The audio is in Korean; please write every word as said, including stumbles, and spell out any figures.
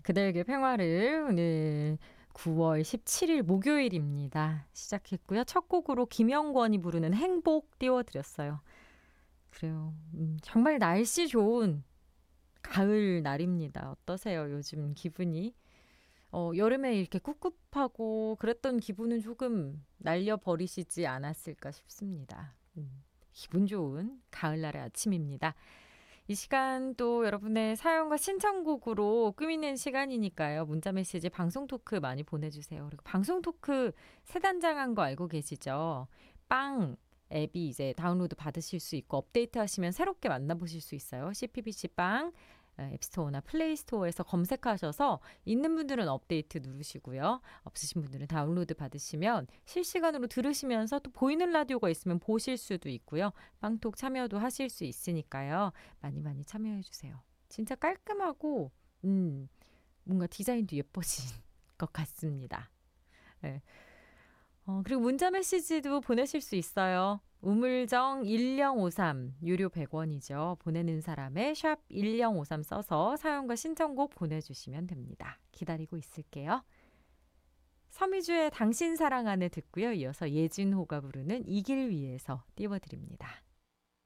그대에게 평화를 오늘 구월 십칠일 목요일입니다. 시작했고요. 첫 곡으로 김영권이 부르는 행복 띄워드렸어요. 그래요. 음, 정말 날씨 좋은 가을 날입니다. 어떠세요? 요즘 기분이? 어, 여름에 이렇게 꿉꿉하고 그랬던 기분은 조금 날려버리시지 않았을까 싶습니다. 음, 기분 좋은 가을날의 아침입니다. 이 시간 또 여러분의 사연과 신청곡으로 꾸미는 시간이니까요. 문자메시지 방송 토크 많이 보내주세요. 그리고 방송 토크 새 단장한 거 알고 계시죠? 빵 앱이 이제 다운로드 받으실 수 있고 업데이트 하시면 새롭게 만나보실 수 있어요. 씨피비씨 빵 앱스토어나 플레이스토어에서 검색하셔서 있는 분들은 업데이트 누르시고요. 없으신 분들은 다운로드 받으시면 실시간으로 들으시면서 또 보이는 라디오가 있으면 보실 수도 있고요. 빵톡 참여도 하실 수 있으니까요. 많이 많이 참여해 주세요. 진짜 깔끔하고 음, 뭔가 디자인도 예뻐진 것 같습니다. 네. 어, 그리고 문자 메시지도 보내실 수 있어요. 우물정 일공오삼 유료 백 원이죠. 보내는 사람의 샵 일공오삼 써서 사연과 신청곡 보내주시면 됩니다. 기다리고 있을게요. 서미주의 당신 사랑 안에 듣고요. 이어서 예진호가 부르는 이 길 위에서 띄워드립니다.